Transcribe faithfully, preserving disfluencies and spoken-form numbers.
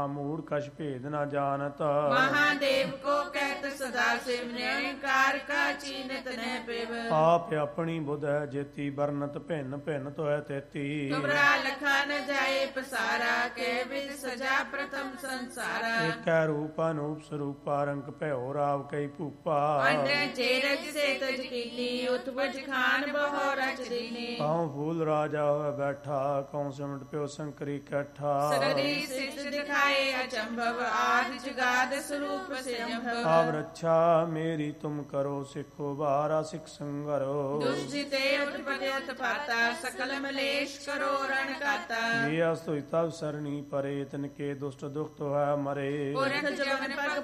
मूढ़ कछ भेद न जानत। महादेव को कहत सदा शिव निरंकार का चीनत न पिब। आप अपनी बुध है जेती बरनत भिन्न भिन्न तो है तेती। तुमरा लखा न जाए पसारा के विद सजा प्रथम संसारा। एक है रूप अनूप स्वरूपा रंग भैओ राव कई भूपा। चेरज से तज कीनी उत्पज खान बहो रच दीनी। पाँव फूल राजा हुआ बैठा कौन सिमट प्यो शंकरी कैठा। सगरी सिद्ध दिखाए अचंभव आदि जुगाद स्वरूप से अम्भव। आप रक्षा मेरी तुम करो सिखो बारा सिख संगरो। दुष्जिते उत्पत्ति उत्पाता सकल मलेश करो रण काता। ये अस्तु तब सरणी परे तिनके दुष्ट दुख तो है मरे। पुरख जवन पग